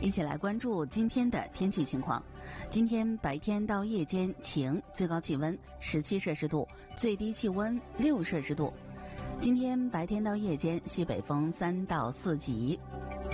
一起来关注今天的天气情况。今天白天到夜间晴，最高气温17摄氏度，最低气温6摄氏度。今天白天到夜间西北风3到4级。